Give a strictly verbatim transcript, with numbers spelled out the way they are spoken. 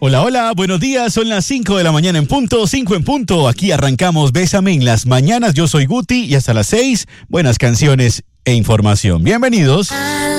Hola, hola, buenos días, son las cinco de la mañana en punto, cinco en punto, aquí arrancamos Bésame en las mañanas, yo soy Guti y hasta las seis, buenas canciones e información. Bienvenidos.